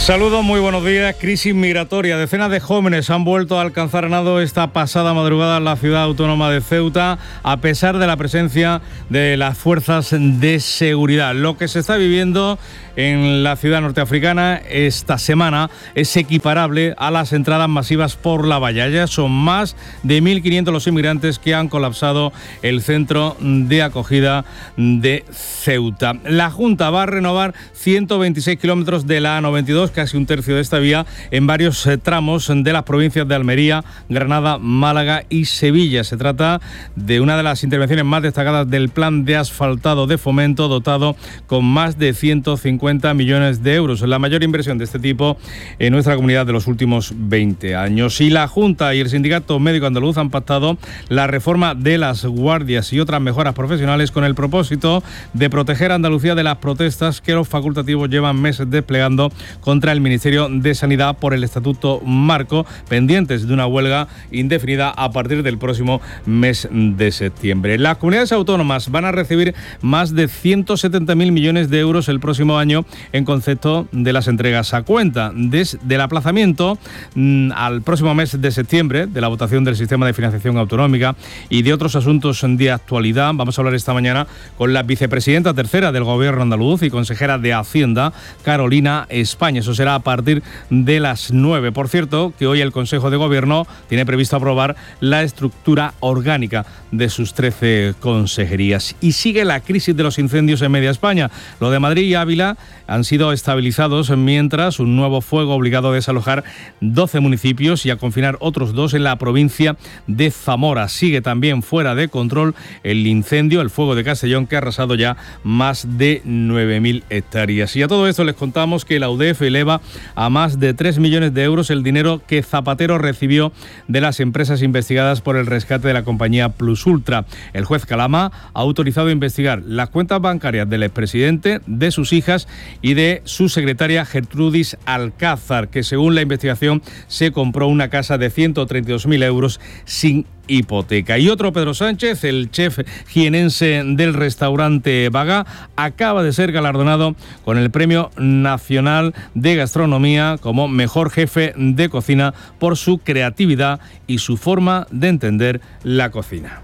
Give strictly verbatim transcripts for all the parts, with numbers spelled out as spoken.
Saludos, muy buenos días. Crisis migratoria. Decenas de jóvenes han vuelto a alcanzar a nado esta pasada madrugada en la ciudad autónoma de Ceuta, a pesar de la presencia de las fuerzas de seguridad. Lo que se está viviendo en la ciudad norteafricana esta semana es equiparable a las entradas masivas por la valla. Ya son más de mil quinientos los inmigrantes que han colapsado el centro de acogida de Ceuta. La Junta va a renovar ciento veintiséis kilómetros de la A noventa y dos, casi un tercio de esta vía, en varios eh, tramos de las provincias de Almería, Granada, Málaga y Sevilla. Se trata de una de las intervenciones más destacadas del plan de asfaltado de Fomento, dotado con más de ciento cincuenta millones de euros, la mayor inversión de este tipo en nuestra comunidad de los últimos veinte años. Y la Junta y el Sindicato Médico Andaluz han pactado la reforma de las guardias y otras mejoras profesionales con el propósito de proteger a Andalucía de las protestas que los facultativos llevan meses desplegando contra el Ministerio de Sanidad por el Estatuto Marco, pendientes de una huelga indefinida a partir del próximo mes de septiembre. Las comunidades autónomas van a recibir más de ciento setenta mil millones de euros el próximo año en concepto de las entregas a cuenta. Desde el aplazamiento mmm, al próximo mes de septiembre de la votación del sistema de financiación autonómica y de otros asuntos de actualidad, vamos a hablar esta mañana con la vicepresidenta tercera del Gobierno andaluz y consejera de Hacienda, Carolina España. Eso será a partir de las nueve. Por cierto, que hoy el Consejo de Gobierno tiene previsto aprobar la estructura orgánica de sus trece consejerías. Y sigue la crisis de los incendios en media España. Lo de Madrid y Ávila han sido estabilizados, mientras un nuevo fuego ha obligado a desalojar doce municipios y a confinar otros dos en la provincia de Zamora. Sigue también fuera de control el incendio, el fuego de Castellón, que ha arrasado ya más de nueve mil hectáreas. Y a todo esto les contamos que la U D E F eleva a más de tres millones de euros el dinero que Zapatero recibió de las empresas investigadas por el rescate de la compañía Plus Ultra. El juez Calama ha autorizado investigar las cuentas bancarias del expresidente, de sus hijas y de su secretaria Gertrudis Alcázar, que según la investigación se compró una casa de ciento treinta y dos mil euros sin hipoteca. Y otro Pedro Sánchez, el chef jienense del restaurante Vaga, acaba de ser galardonado con el Premio Nacional de Gastronomía como mejor jefe de cocina por su creatividad y su forma de entender la cocina.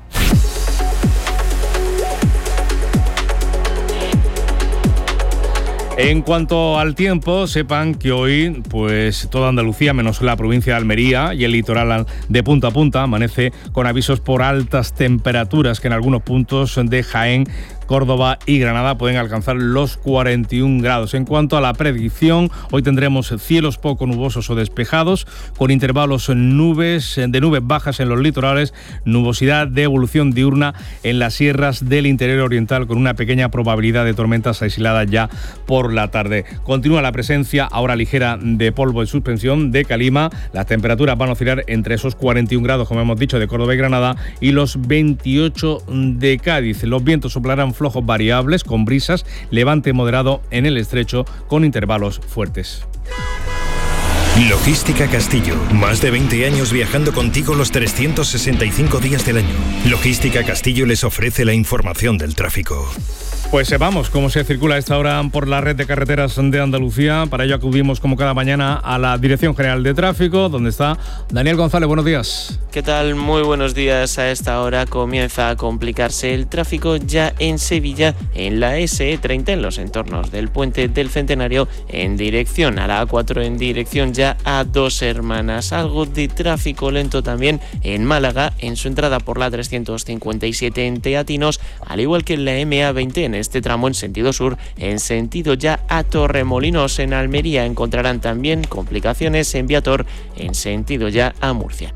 En cuanto al tiempo, sepan que hoy, pues toda Andalucía, menos la provincia de Almería y el litoral de punta a punta, amanece con avisos por altas temperaturas que en algunos puntos de Jaén, Córdoba y Granada pueden alcanzar los cuarenta y un grados. En cuanto a la predicción, hoy tendremos cielos poco nubosos o despejados, con intervalos nubes, de nubes bajas en los litorales, nubosidad de evolución diurna en las sierras del interior oriental, con una pequeña probabilidad de tormentas aisladas ya por la tarde. Continúa la presencia, ahora ligera, de polvo en suspensión de calima. Las temperaturas van a oscilar entre esos cuarenta y un grados, como hemos dicho, de Córdoba y Granada, y los veintiocho de Cádiz. Los vientos soplarán flojos variables, con brisas, levante moderado en el estrecho, con intervalos fuertes. Logística Castillo. Más de veinte años viajando contigo los trescientos sesenta y cinco días del año. Logística Castillo les ofrece la información del tráfico. Pues sepamos cómo se circula a esta hora por la red de carreteras de Andalucía. Para ello acudimos como cada mañana a la Dirección General de Tráfico, donde está Daniel González. Buenos días. ¿Qué tal? Muy buenos días. A esta hora comienza a complicarse el tráfico ya en Sevilla, en la ese e treinta, en los entornos del Puente del Centenario, en dirección a la a cuatro, en dirección ya a Dos Hermanas. Algo de tráfico lento también en Málaga, en su entrada por la trescientos cincuenta y siete en Teatinos, al igual que en la eme a veinte en este tramo en sentido sur, en sentido ya a Torremolinos. En Almería encontrarán también complicaciones en Viator, en sentido ya a Murcia.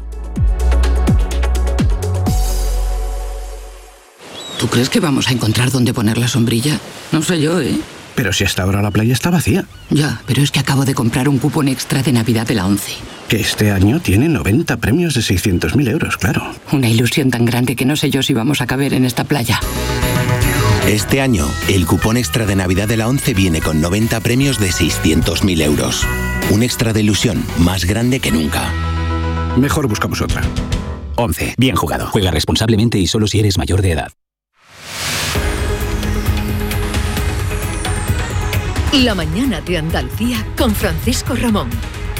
¿Tú crees que vamos a encontrar dónde poner la sombrilla? No sé yo, ¿eh? Pero si hasta ahora la playa está vacía. Ya, pero es que acabo de comprar un cupón extra de Navidad de la ONCE. Que este año tiene noventa premios de seiscientos mil euros, claro. Una ilusión tan grande que no sé yo si vamos a caber en esta playa. Este año, el cupón extra de Navidad de la ONCE viene con noventa premios de seiscientos mil euros. Un extra de ilusión más grande que nunca. Mejor buscamos otra. ONCE. Bien jugado. Juega responsablemente y solo si eres mayor de edad. La mañana de Andalucía con Francisco Ramón.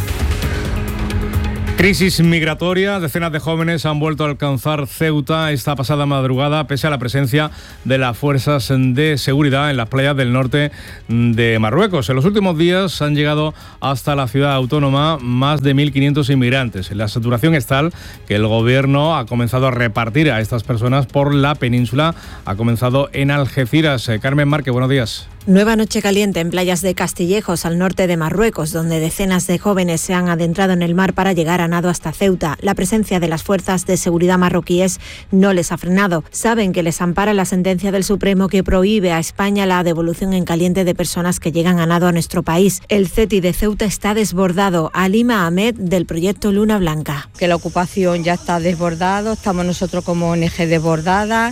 Crisis migratoria. Decenas de jóvenes han vuelto a alcanzar Ceuta esta pasada madrugada, pese a la presencia de las fuerzas de seguridad en las playas del norte de Marruecos. En los últimos días han llegado hasta la ciudad autónoma más de mil quinientos inmigrantes. La saturación es tal que el gobierno ha comenzado a repartir a estas personas por la península. Ha comenzado en Algeciras. Carmen Márquez, buenos días. Nueva noche caliente en playas de Castillejos, al norte de Marruecos, donde decenas de jóvenes se han adentrado en el mar para llegar a nado hasta Ceuta. La presencia de las fuerzas de seguridad marroquíes no les ha frenado. Saben que les ampara la sentencia del Supremo que prohíbe a España la devolución en caliente de personas que llegan a nado a nuestro país. El CETI de Ceuta está desbordado. Alima Ahmed, del proyecto Luna Blanca. Que la ocupación ya está desbordado, estamos nosotros como O N G desbordadas.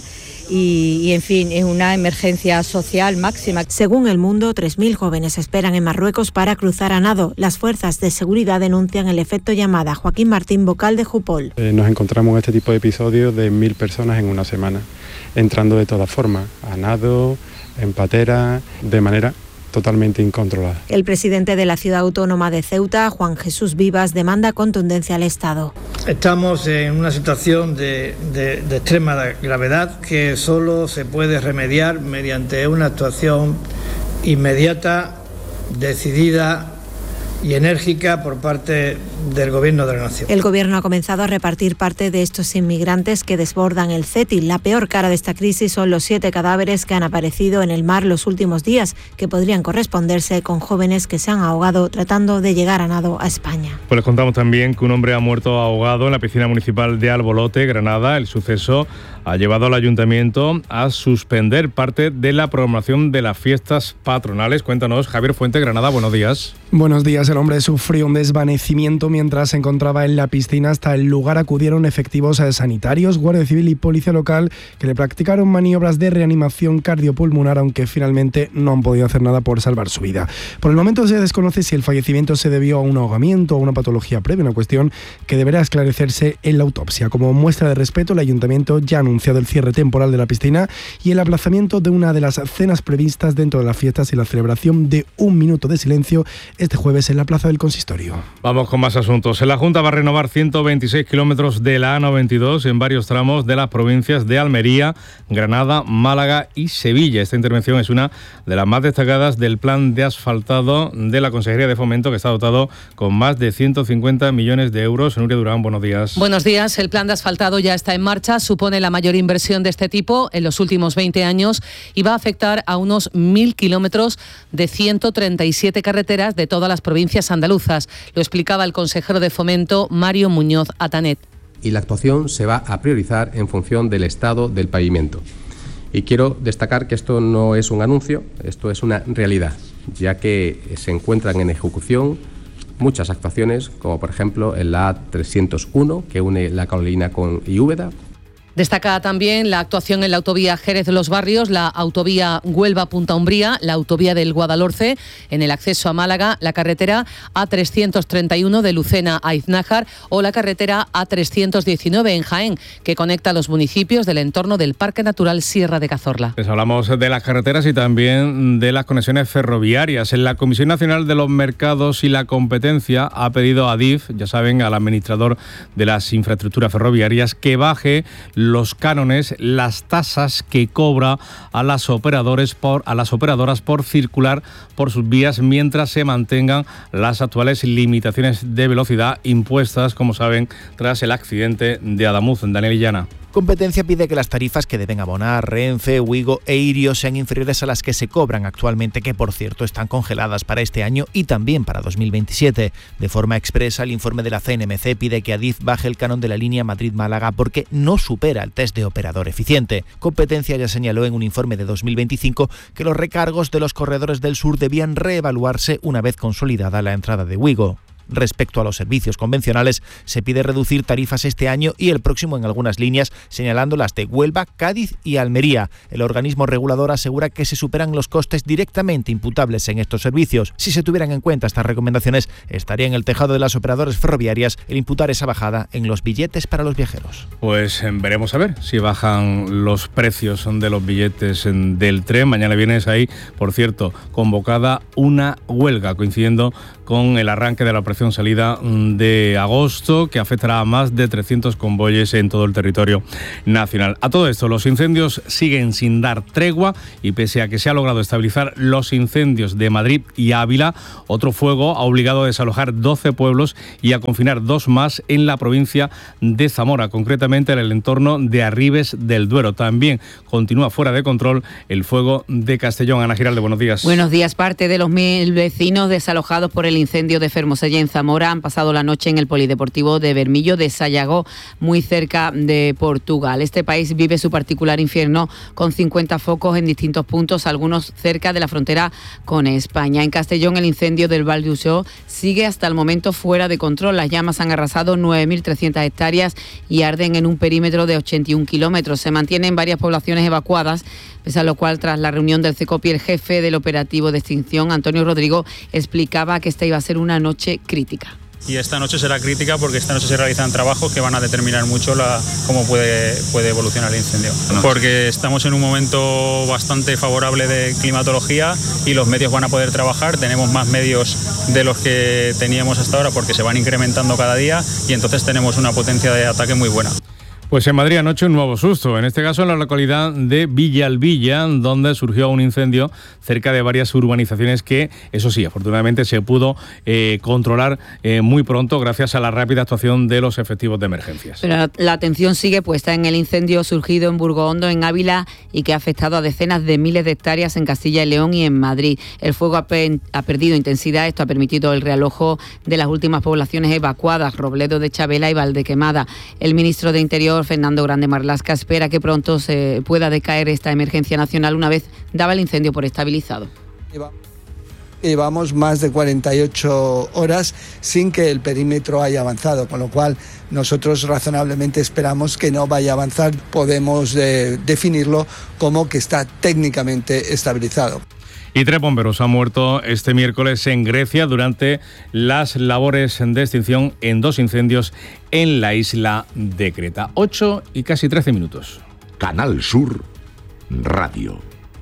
Y, y, en fin, es una emergencia social máxima. Según El Mundo, tres mil jóvenes esperan en Marruecos para cruzar a nado. Las fuerzas de seguridad denuncian el efecto llamada. Joaquín Martín, vocal de Jupol. Eh, nos encontramos en este tipo de episodios de mil personas en una semana, entrando de todas formas, a nado, en patera, de manera totalmente incontrolada. El presidente de la ciudad autónoma de Ceuta, Juan Jesús Vivas, demanda contundencia al Estado. Estamos en una situación de, de, de extrema gravedad que solo se puede remediar mediante una actuación inmediata, decidida y enérgica por parte del Gobierno de la Nación. El Gobierno ha comenzado a repartir parte de estos inmigrantes que desbordan el CETI. La peor cara de esta crisis son los siete cadáveres que han aparecido en el mar los últimos días, que podrían corresponderse con jóvenes que se han ahogado tratando de llegar a nado a España. Pues les contamos también que un hombre ha muerto ahogado en la piscina municipal de Albolote, Granada. El suceso ha llevado al ayuntamiento a suspender parte de la programación de las fiestas patronales. Cuéntanos, Javier Fuente, Granada, buenos días. Buenos días. El hombre sufrió un desvanecimiento mientras se encontraba en la piscina. Hasta el lugar acudieron efectivos sanitarios, Guardia Civil y Policía Local, que le practicaron maniobras de reanimación cardiopulmonar, aunque finalmente no han podido hacer nada por salvar su vida. Por el momento se desconoce si el fallecimiento se debió a un ahogamiento o a una patología previa, una cuestión que deberá esclarecerse en la autopsia. Como muestra de respeto, el ayuntamiento ya ha anunciado el cierre temporal de la piscina y el aplazamiento de una de las cenas previstas dentro de las fiestas y la celebración de un minuto de silencio este jueves en la plaza del Consistorio. Vamos con más asuntos. La Junta va a renovar ciento veintiséis kilómetros de la A noventa y dos en varios tramos de las provincias de Almería, Granada, Málaga y Sevilla. Esta intervención es una de las más destacadas del plan de asfaltado de la Consejería de Fomento, que está dotado con más de ciento cincuenta millones de euros. Nuria Durán, buenos días. Buenos días. El plan de asfaltado ya está en marcha. Supone la mayor inversión de este tipo en los últimos veinte años y va a afectar a unos mil kilómetros de ciento treinta y siete carreteras de todas las provincias andaluzas. Lo explicaba el consejero de Fomento, Mario Muñoz Atanet. Y la actuación se va a priorizar en función del estado del pavimento. Y quiero destacar que esto no es un anuncio, esto es una realidad, ya que se encuentran en ejecución muchas actuaciones, como por ejemplo en la A trescientos uno, que une La Carolina con Úbeda. Destaca también la actuación en la autovía Jerez-Los Barrios, la autovía Huelva-Punta Umbría, la autovía del Guadalhorce, en el acceso a Málaga, la carretera A trescientos treinta y uno de Lucena a Iznájar o la carretera A trescientos diecinueve en Jaén, que conecta los municipios del entorno del Parque Natural Sierra de Cazorla. Les hablamos de las carreteras y también de las conexiones ferroviarias. En la Comisión Nacional de los Mercados y la Competencia ha pedido a Adif, ya saben, al administrador de las infraestructuras ferroviarias, que baje los cánones, las tasas que cobra a las operadores por a las operadoras por circular por sus vías mientras se mantengan las actuales limitaciones de velocidad impuestas, como saben, tras el accidente de Adamuz. Daniel Illana. Competencia pide que las tarifas que deben abonar Renfe, Ouigo e Irio sean inferiores a las que se cobran actualmente, que por cierto están congeladas para este año y también para dos mil veintisiete. De forma expresa, el informe de la C N M C pide que Adif baje el canon de la línea Madrid-Málaga porque no supera el test de operador eficiente. Competencia ya señaló en un informe de dos mil veinticinco que los recargos de los corredores del sur debían reevaluarse una vez consolidada la entrada de Ouigo. Respecto a los servicios convencionales, se pide reducir tarifas este año y el próximo en algunas líneas, señalando las de Huelva, Cádiz y Almería. El organismo regulador asegura que se superan los costes directamente imputables en estos servicios. Si se tuvieran en cuenta estas recomendaciones, estaría en el tejado de las operadoras ferroviarias el imputar esa bajada en los billetes para los viajeros. Pues veremos a ver si bajan los precios de los billetes del tren. Mañana viernes hay, por cierto, convocada una huelga coincidiendo con el arranque de la operación salida de agosto, que afectará a más de trescientos convoyes en todo el territorio nacional. A todo esto, los incendios siguen sin dar tregua y pese a que se ha logrado estabilizar los incendios de Madrid y Ávila, otro fuego ha obligado a desalojar doce pueblos y a confinar dos más en la provincia de Zamora, concretamente en el entorno de Arribes del Duero. También continúa fuera de control el fuego de Castellón. Ana Giralde, buenos días. Buenos días. Parte de los mil vecinos desalojados por el incendio de Fermosella en Zamora han pasado la noche en el polideportivo de Bermillo de Sayago, muy cerca de Portugal. Este país vive su particular infierno con cincuenta focos en distintos puntos, algunos cerca de la frontera con España. En Castellón, el incendio del Val d'Uixó sigue hasta el momento fuera de control. Las llamas han arrasado nueve mil trescientas hectáreas y arden en un perímetro de ochenta y un kilómetros. Se mantienen varias poblaciones evacuadas, pese a lo cual, tras la reunión del CECOPI, el jefe del operativo de extinción, Antonio Rodrigo, explicaba que esta iba a ser una noche crítica. Y esta noche será crítica porque esta noche se realizan trabajos que van a determinar mucho la, cómo puede, puede evolucionar el incendio. Porque estamos en un momento bastante favorable de climatología y los medios van a poder trabajar. Tenemos más medios de los que teníamos hasta ahora porque se van incrementando cada día y entonces tenemos una potencia de ataque muy buena. Pues en Madrid anoche un nuevo susto, en este caso en la localidad de Villalbilla, donde surgió un incendio cerca de varias urbanizaciones que, eso sí, afortunadamente se pudo eh, controlar eh, muy pronto gracias a la rápida actuación de los efectivos de emergencias. Pero la atención sigue puesta en el incendio surgido en Burgohondo, en Ávila, y que ha afectado a decenas de miles de hectáreas en Castilla y León y en Madrid. El fuego ha, pe- ha perdido intensidad, esto ha permitido el realojo de las últimas poblaciones evacuadas, Robledo de Chabela y Valdequemada. El ministro de Interior, Fernando Grande Marlaska, espera que pronto se pueda decaer esta emergencia nacional una vez daba el incendio por estabilizado. Llevamos más de cuarenta y ocho horas sin que el perímetro haya avanzado, con lo cual nosotros razonablemente esperamos que no vaya a avanzar. Podemos eh, definirlo como que está técnicamente estabilizado. Y tres bomberos han muerto este miércoles en Grecia durante las labores de extinción en dos incendios en la isla de Creta. ocho y casi trece minutos. Canal Sur Radio.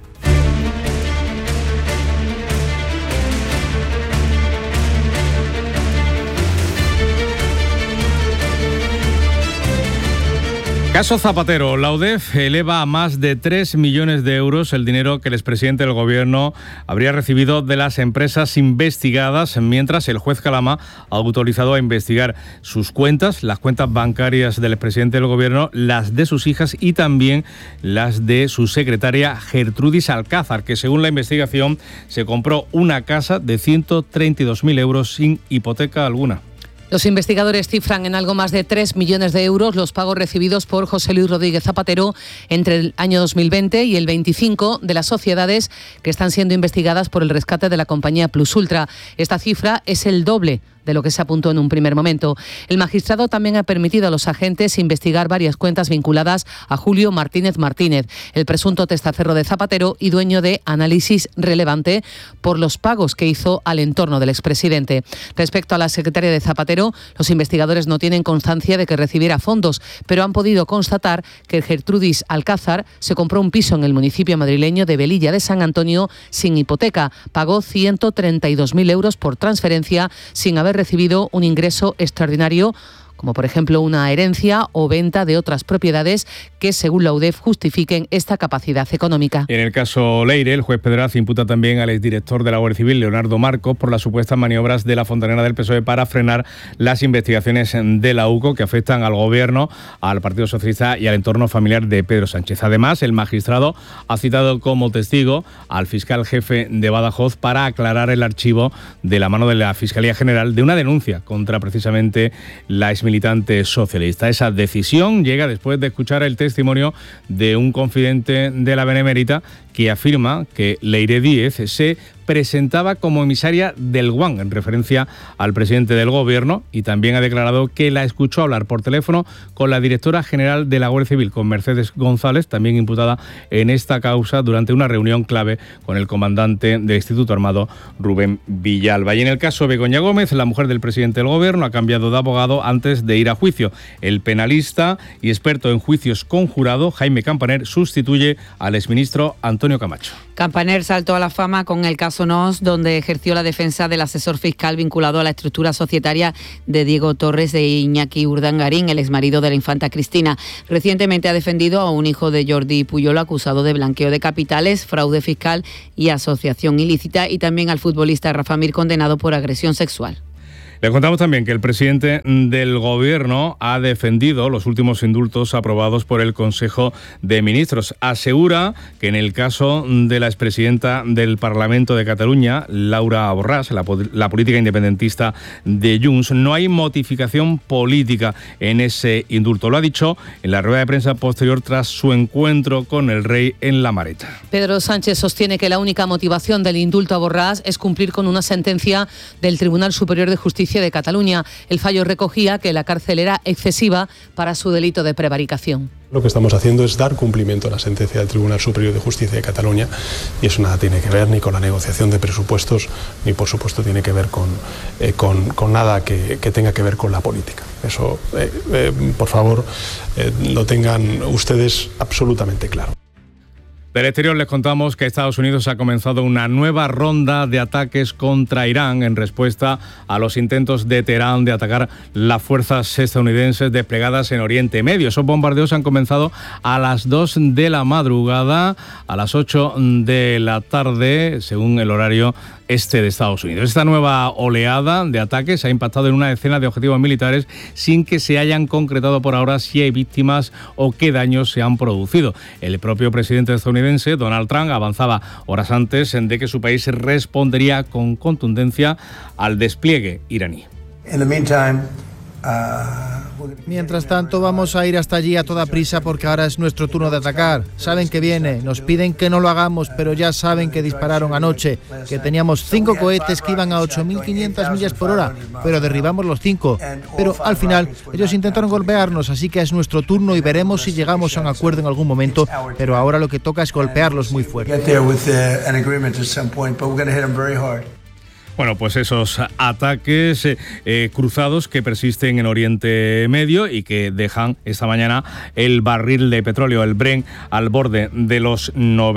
Caso Zapatero. La U D E F eleva a más de tres millones de euros el dinero que el expresidente del Gobierno habría recibido de las empresas investigadas, mientras el juez Calama ha autorizado a investigar sus cuentas, las cuentas bancarias del expresidente del Gobierno, las de sus hijas y también las de su secretaria Gertrudis Alcázar, que según la investigación se compró una casa de ciento treinta y dos mil euros sin hipoteca alguna. Los investigadores cifran en algo más de tres millones de euros los pagos recibidos por José Luis Rodríguez Zapatero entre el año dos mil veinte y el veinticinco de las sociedades que están siendo investigadas por el rescate de la compañía Plus Ultra. Esta cifra es el doble de lo que se apuntó en un primer momento. El magistrado también ha permitido a los agentes investigar varias cuentas vinculadas a Julio Martínez Martínez, el presunto testaferro de Zapatero y dueño de Análisis Relevante, por los pagos que hizo al entorno del expresidente. Respecto a la secretaria de Zapatero, los investigadores no tienen constancia de que recibiera fondos, pero han podido constatar que Gertrudis Alcázar se compró un piso en el municipio madrileño de Velilla de San Antonio sin hipoteca. Pagó ciento treinta y dos mil euros por transferencia sin haber recibido un ingreso extraordinario, como por ejemplo una herencia o venta de otras propiedades que, según la U D E F, justifiquen esta capacidad económica. En el caso Leire, el juez Pedraz imputa también al exdirector de la Guardia Civil, Leonardo Marcos, por las supuestas maniobras de la fontanera del P S O E para frenar las investigaciones de la U C O que afectan al Gobierno, al Partido Socialista y al entorno familiar de Pedro Sánchez. Además, el magistrado ha citado como testigo al fiscal jefe de Badajoz para aclarar el archivo de la mano de la Fiscalía General de una denuncia contra precisamente la exmilitante socialista. Esa decisión llega después de escuchar el testimonio de un confidente de la Benemérita que afirma que Leire Díez se presentaba como emisaria del Guam, en referencia al presidente del Gobierno, y también ha declarado que la escuchó hablar por teléfono con la directora general de la Guardia Civil, con Mercedes González, también imputada en esta causa, durante una reunión clave con el comandante del Instituto Armado, Rubén Villalba. Y en el caso de Begoña Gómez, la mujer del presidente del Gobierno, ha cambiado de abogado antes de ir a juicio. El penalista y experto en juicios conjurado, Jaime Campaner, sustituye al exministro Antonio Camacho. Campaner saltó a la fama con el caso Nos, donde ejerció la defensa del asesor fiscal vinculado a la estructura societaria de Diego Torres e Iñaki Urdangarín, el exmarido de la infanta Cristina. Recientemente ha defendido a un hijo de Jordi Puyol acusado de blanqueo de capitales, fraude fiscal y asociación ilícita, y también al futbolista Rafa Mir, condenado por agresión sexual. Le contamos también que el presidente del Gobierno ha defendido los últimos indultos aprobados por el Consejo de Ministros. Asegura que en el caso de la expresidenta del Parlamento de Cataluña, Laura Borràs, la, la política independentista de Junts, no hay motivación política en ese indulto. Lo ha dicho en la rueda de prensa posterior tras su encuentro con el rey en La Mareta. Pedro Sánchez sostiene que la única motivación del indulto a Borràs es cumplir con una sentencia del Tribunal Superior de Justicia de Cataluña. El fallo recogía que la cárcel era excesiva para su delito de prevaricación. Lo que estamos haciendo es dar cumplimiento a la sentencia del Tribunal Superior de Justicia de Cataluña, y eso nada tiene que ver ni con la negociación de presupuestos, ni por supuesto tiene que ver con, eh, con, con nada que, que tenga que ver con la política. Eso, eh, eh, por favor, eh, lo tengan ustedes absolutamente claro. Del exterior les contamos que Estados Unidos ha comenzado una nueva ronda de ataques contra Irán en respuesta a los intentos de Teherán de atacar las fuerzas estadounidenses desplegadas en Oriente Medio. Esos bombardeos han comenzado a las dos de la madrugada, a las ocho de la tarde, según el horario este de Estados Unidos. Esta nueva oleada de ataques ha impactado en una decena de objetivos militares sin que se hayan concretado por ahora si hay víctimas o qué daños se han producido. El propio presidente estadounidense, Donald Trump, avanzaba horas antes de que su país respondería con contundencia al despliegue iraní. In the meantime, uh... Mientras tanto, vamos a ir hasta allí a toda prisa porque ahora es nuestro turno de atacar. Saben que viene, nos piden que no lo hagamos, pero ya saben que dispararon anoche, que teníamos cinco cohetes que iban a ocho mil quinientas millas por hora, pero derribamos los cinco. Pero al final, ellos intentaron golpearnos, así que es nuestro turno y veremos si llegamos a un acuerdo en algún momento, pero ahora lo que toca es golpearlos muy fuerte. Bueno, pues esos ataques eh, eh, cruzados que persisten en Oriente Medio y que dejan esta mañana el barril de petróleo, el Brent, al borde de los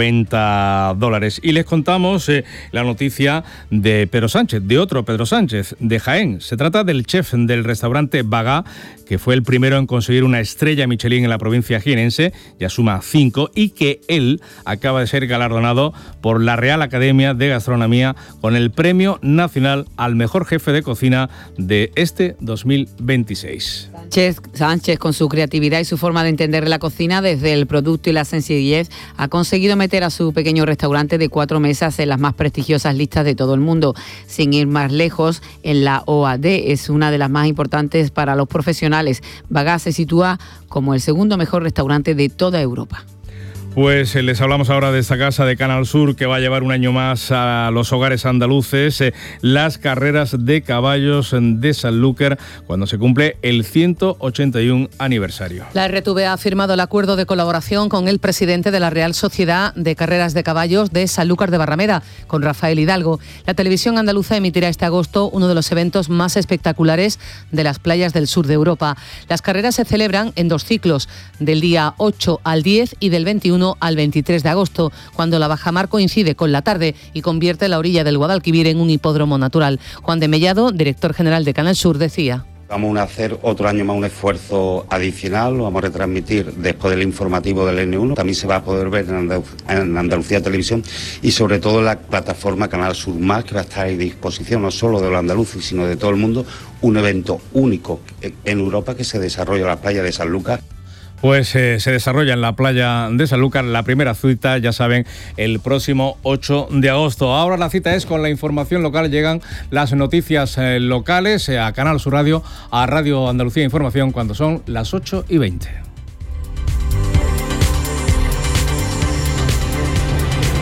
noventa dólares. Y les contamos eh, la noticia de Pedro Sánchez, de otro Pedro Sánchez, de Jaén. Se trata del chef del restaurante Bagá, que fue el primero en conseguir una estrella Michelin en la provincia jienense, ya suma cinco, y que él acaba de ser galardonado por la Real Academia de Gastronomía con el premio nacional al mejor jefe de cocina de este dos mil veintiséis. Sánchez, Sánchez, con su creatividad y su forma de entender la cocina desde el producto y la sencillez, ha conseguido meter a su pequeño restaurante de cuatro mesas en las más prestigiosas listas de todo el mundo. Sin ir más lejos, en la O A D es una de las más importantes para los profesionales. Bagá se sitúa como el segundo mejor restaurante de toda Europa. Pues les hablamos ahora de esta casa de Canal Sur que va a llevar un año más a los hogares andaluces, eh, las carreras de caballos de Sanlúcar, cuando se cumple el ciento ochenta y uno aniversario. La R T V ha firmado el acuerdo de colaboración con el presidente de la Real Sociedad de Carreras de Caballos de Sanlúcar de Barrameda, con Rafael Hidalgo. La televisión andaluza emitirá este agosto uno de los eventos más espectaculares de las playas del sur de Europa. Las carreras se celebran en dos ciclos, del día ocho al diez y del veintiuno al veintitrés de agosto, cuando la bajamar coincide con la tarde y convierte la orilla del Guadalquivir en un hipódromo natural. Juan de Mellado, director general de Canal Sur, decía: Vamos a hacer otro año más un esfuerzo adicional, lo vamos a retransmitir después del informativo del N uno, también se va a poder ver en, Andaluz, en Andalucía Televisión y sobre todo en la plataforma Canal Sur Más, que va a estar a disposición no solo de los andaluces sino de todo el mundo, un evento único en Europa que se desarrolla en la playa de Sanlúcar. Pues eh, se desarrolla en la playa de Sanlúcar la primera cita, ya saben, el próximo ocho de agosto. Ahora la cita es con la información local, llegan las noticias eh, locales eh, a Canal Sur Radio, a Radio Andalucía Información, cuando son las ocho y veinte.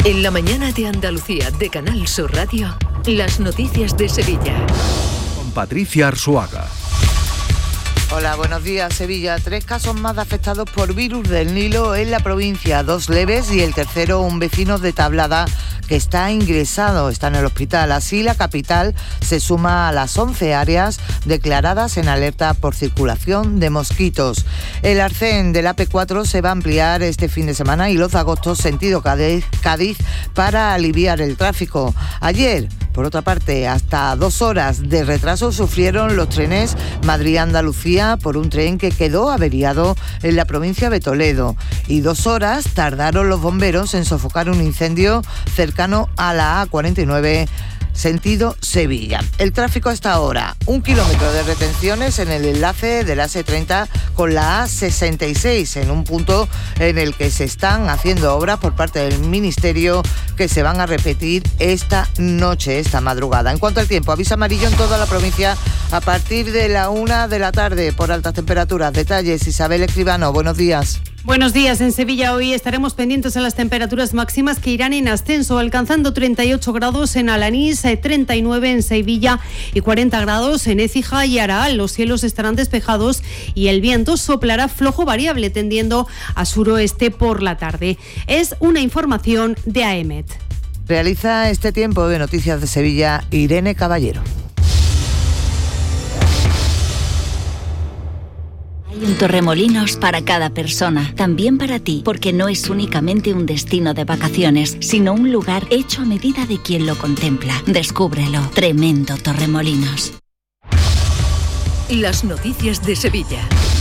En la mañana de Andalucía de Canal Sur Radio, las noticias de Sevilla. Con Patricia Arzuaga. Hola, buenos días. Sevilla, tres casos más de afectados por virus del Nilo en la provincia, dos leves y el tercero un vecino de Tablada que está ingresado, está en el hospital. Así, la capital se suma a las once áreas declaradas en alerta por circulación de mosquitos. El arcén del A P cuatro se va a ampliar este fin de semana y los de agosto sentido Cádiz, Cádiz para aliviar el tráfico. Ayer, por otra parte, hasta dos horas de retraso sufrieron los trenes Madrid-Andalucía por un tren que quedó averiado en la provincia de Toledo. Y dos horas tardaron los bomberos en sofocar un incendio cercano a la A cuarenta y nueve, sentido Sevilla. El tráfico hasta ahora, un kilómetro de retenciones en el enlace de la ese treinta con la A sesenta y seis, en un punto en el que se están haciendo obras por parte del Ministerio que se van a repetir esta noche, esta madrugada. En cuanto al tiempo, aviso amarillo en toda la provincia a partir de la una de la tarde por altas temperaturas. Detalles, Isabel Escribano, buenos días. Buenos días. En Sevilla hoy estaremos pendientes a las temperaturas máximas que irán en ascenso, alcanzando treinta y ocho grados en Alanís, treinta y nueve en Sevilla y cuarenta grados en Écija y Araal. Los cielos estarán despejados y el viento soplará flojo variable, tendiendo a suroeste por la tarde. Es una información de A E M E T. Realiza este tiempo de Noticias de Sevilla Irene Caballero. Hay un Torremolinos para cada persona, también para ti, porque no es únicamente un destino de vacaciones, sino un lugar hecho a medida de quien lo contempla. Descúbrelo. Tremendo Torremolinos. Las noticias de Sevilla.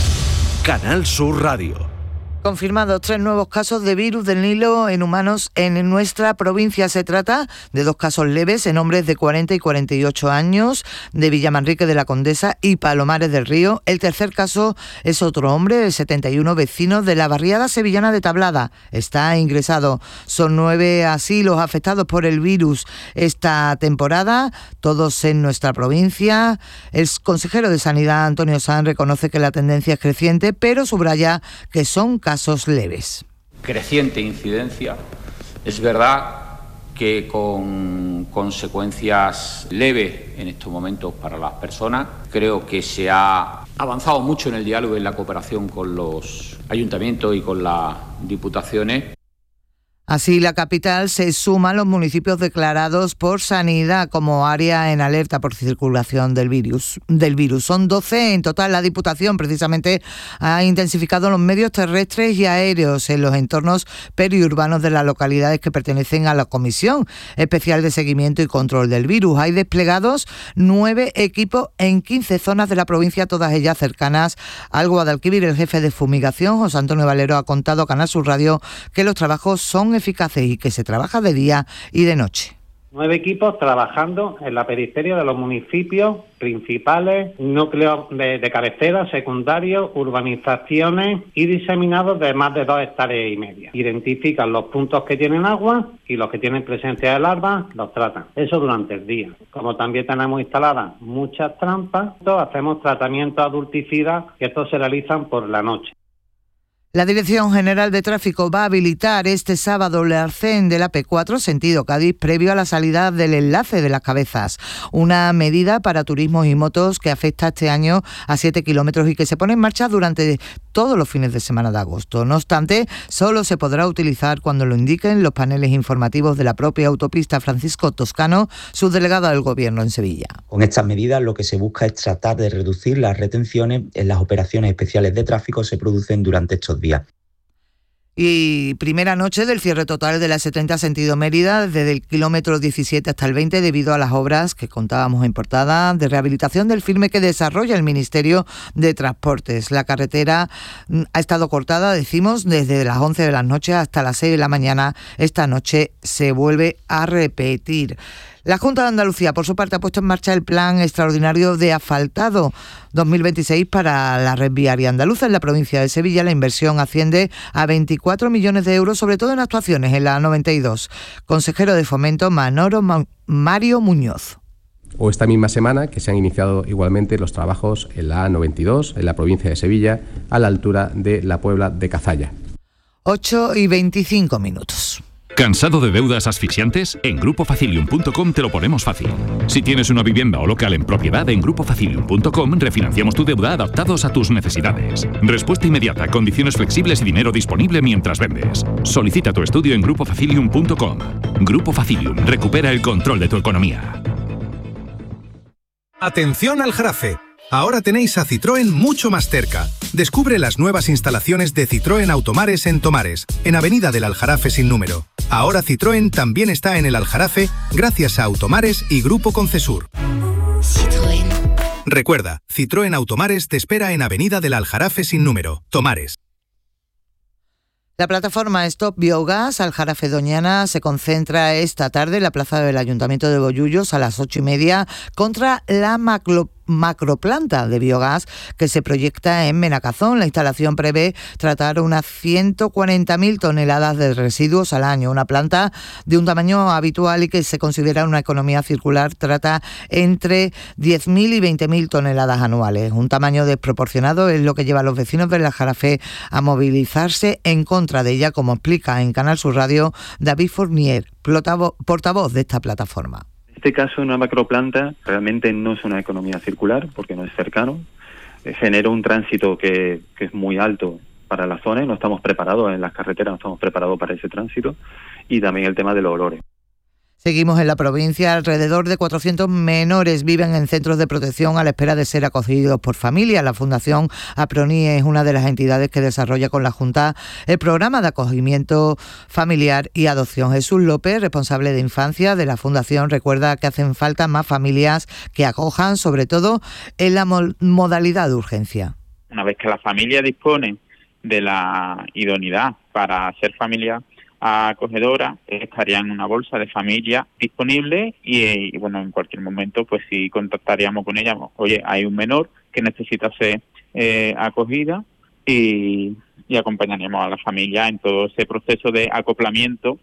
Canal Sur Radio. Confirmados tres nuevos casos de virus del Nilo en humanos en nuestra provincia. Se trata de dos casos leves en hombres de cuarenta y cuarenta y ocho años de Villamanrique de la Condesa y Palomares del Río. El tercer caso es otro hombre de setenta y uno, vecino de la barriada sevillana de Tablada. Está ingresado. Son nueve así los afectados por el virus esta temporada, todos en nuestra provincia. El consejero de Sanidad, Antonio Sanz, reconoce que la tendencia es creciente, pero subraya que son casos casos leves. Creciente incidencia. Es verdad que con consecuencias leves en estos momentos para las personas. Creo que se ha avanzado mucho en el diálogo y en la cooperación con los ayuntamientos y con las diputaciones. Así, la capital se suma a los municipios declarados por Sanidad como área en alerta por circulación del virus. Del virus. Son doce en total. La Diputación precisamente ha intensificado los medios terrestres y aéreos en los entornos periurbanos de las localidades que pertenecen a la Comisión Especial de Seguimiento y Control del Virus. Hay desplegados nueve equipos en quince zonas de la provincia, todas ellas cercanas al Guadalquivir. El jefe de fumigación, José Antonio Valero, ha contado a Canal Sur Radio que los trabajos son eficaces y que se trabaja de día y de noche. Nueve equipos trabajando en la periferia de los municipios principales, núcleos de, de cabecera, secundarios, urbanizaciones y diseminados de más de dos hectáreas y media. Identifican los puntos que tienen agua y los que tienen presencia de larvas los tratan. Eso durante el día. Como también tenemos instaladas muchas trampas, hacemos tratamientos adulticidas que estos se realizan por la noche. La Dirección General de Tráfico va a habilitar este sábado el arcén del A P cuatro, sentido Cádiz, previo a la salida del enlace de Las Cabezas. Una medida para turismos y motos que afecta este año a siete kilómetros y que se pone en marcha durante todos los fines de semana de agosto. No obstante, solo se podrá utilizar cuando lo indiquen los paneles informativos de la propia autopista. Francisco Toscano, subdelegado del Gobierno en Sevilla. Con estas medidas lo que se busca es tratar de reducir las retenciones en las operaciones especiales de tráfico que se producen durante estos días. Y primera noche del cierre total de la ese treinta sentido Mérida, desde el kilómetro diecisiete hasta el veinte, debido a las obras que contábamos en portada de rehabilitación del firme que desarrolla el Ministerio de Transportes. La carretera ha estado cortada, decimos, desde las once de la noche hasta las seis de la mañana. Esta noche se vuelve a repetir. La Junta de Andalucía, por su parte, ha puesto en marcha el Plan Extraordinario de Asfaltado dos mil veintiséis para la red viaria andaluza. En la provincia de Sevilla la inversión asciende a veinticuatro millones de euros, sobre todo en actuaciones en la A noventa y dos. Consejero de Fomento, Manolo Ma- Mario Muñoz. O esta misma semana que se han iniciado igualmente los trabajos en la A noventa y dos, en la provincia de Sevilla, a la altura de la Puebla de Cazalla. ocho y veinticinco minutos. ¿Cansado de deudas asfixiantes? En grupo facilium punto com te lo ponemos fácil. Si tienes una vivienda o local en propiedad, en grupo facilium punto com refinanciamos tu deuda adaptados a tus necesidades. Respuesta inmediata, condiciones flexibles y dinero disponible mientras vendes. Solicita tu estudio en grupo facilium punto com. Grupo Facilium, recupera el control de tu economía. Atención al Jarafe. Ahora tenéis a Citroën mucho más cerca. Descubre las nuevas instalaciones de Citroën Automares en Tomares, en Avenida del Aljarafe sin número. Ahora Citroën también está en el Aljarafe gracias a Automares y Grupo Concesur. Citroën. Recuerda, Citroën Automares te espera en Avenida del Aljarafe sin número, Tomares. La plataforma Stop Biogas Aljarafe Doñana se concentra esta tarde en la plaza del Ayuntamiento de Bollullos a las ocho y media contra la macro, macroplanta de biogás que se proyecta en Menacazón. La instalación prevé tratar unas ciento cuarenta mil toneladas de residuos al año. Una planta de un tamaño habitual y que se considera una economía circular trata entre diez mil y veinte mil toneladas anuales. Un tamaño desproporcionado es lo que lleva a los vecinos del Aljarafe a movilizarse en contra de ella, como explica en Canal Sur Radio David Fournier, portavoz de esta plataforma. En este caso, una macroplanta realmente no es una economía circular porque no es cercano, eh, genera un tránsito que, que es muy alto para la zona y no estamos preparados en las carreteras, no estamos preparados para ese tránsito, y también el tema de los olores. Seguimos en la provincia. Alrededor de cuatrocientos menores viven en centros de protección a la espera de ser acogidos por familias. La Fundación APRONI es una de las entidades que desarrolla con la Junta el programa de acogimiento familiar y adopción. Jesús López, responsable de infancia de la Fundación, recuerda que hacen falta más familias que acojan, sobre todo en la modalidad de urgencia. Una vez que la familia dispone de la idoneidad para ser familia acogedora, estaría en una bolsa de familia disponible y, y bueno, en cualquier momento pues sí contactaríamos con ella. Oye, hay un menor que necesita ser eh, acogida y, y acompañaríamos a la familia en todo ese proceso de acoplamiento.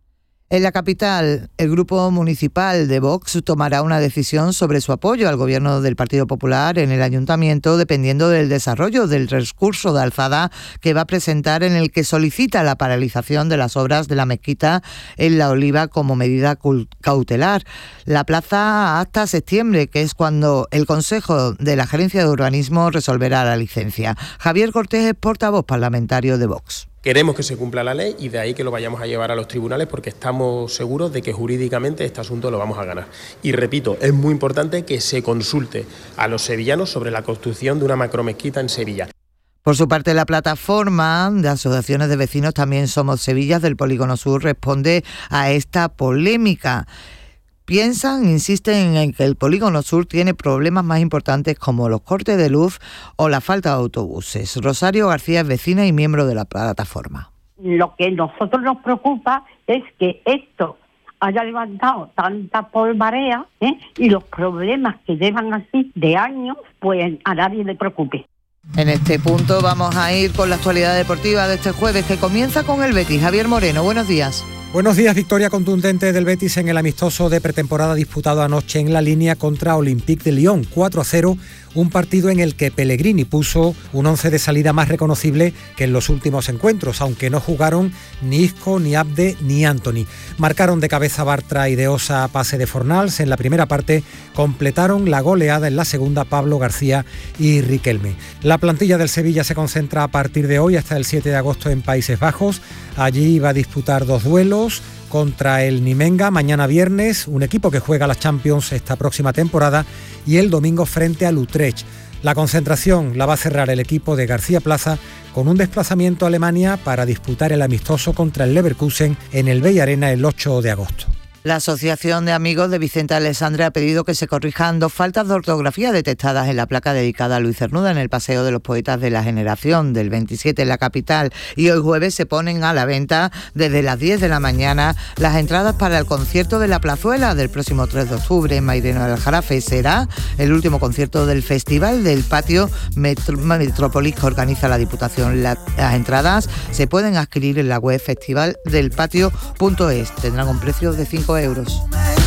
En la capital, el Grupo Municipal de Vox tomará una decisión sobre su apoyo al gobierno del Partido Popular en el Ayuntamiento, dependiendo del desarrollo del recurso de alzada que va a presentar, en el que solicita la paralización de las obras de la mezquita en La Oliva como medida cautelar. La plaza hasta septiembre, que es cuando el Consejo de la Gerencia de Urbanismo resolverá la licencia. Javier Cortés es portavoz parlamentario de Vox. Queremos que se cumpla la ley y de ahí que lo vayamos a llevar a los tribunales porque estamos seguros de que jurídicamente este asunto lo vamos a ganar. Y repito, es muy importante que se consulte a los sevillanos sobre la construcción de una macromezquita en Sevilla. Por su parte, la plataforma de asociaciones de vecinos También Somos Sevillas del Polígono Sur responde a esta polémica. Piensan, insisten en que el Polígono Sur tiene problemas más importantes como los cortes de luz o la falta de autobuses. Rosario García es vecina y miembro de la plataforma. Lo que a nosotros nos preocupa es que esto haya levantado tanta polvareda, ¿eh? y los problemas que llevan así de años, pues a nadie le preocupe. En este punto vamos a ir con la actualidad deportiva de este jueves, que comienza con el Betis. Javier Moreno, buenos días. Buenos días. Victoria contundente del Betis en el amistoso de pretemporada disputado anoche en La Línea contra Olympique de Lyon, cuatro a cero, un partido en el que Pellegrini puso un once de salida más reconocible que en los últimos encuentros, aunque no jugaron ni Isco, ni Abde, ni Antony. Marcaron de cabeza Bartra y de Osa pase de Fornals en la primera parte, completaron la goleada en la segunda Pablo García y Riquelme. La plantilla del Sevilla se concentra a partir de hoy hasta el siete de agosto en Países Bajos. Allí va a disputar dos duelos contra el Nimenga mañana viernes, un equipo que juega las Champions esta próxima temporada, y el domingo frente al Utrecht. La concentración la va a cerrar el equipo de García Plaza con un desplazamiento a Alemania para disputar el amistoso contra el Leverkusen en el Bell Arena el ocho de agosto. La Asociación de Amigos de Vicente Alessandre ha pedido que se corrijan dos faltas de ortografía detectadas en la placa dedicada a Luis Cernuda en el Paseo de los Poetas de la Generación del veintisiete en la capital, y hoy jueves se ponen a la venta desde las diez de la mañana las entradas para el concierto de La Plazuela del próximo tres de octubre en Mairena del Aljarafe. Será el último concierto del Festival del Patio Metro- Metrópolis que organiza la Diputación. La- las entradas se pueden adquirir en la web festival del patio punto es. Tendrán un precio de cinco euros.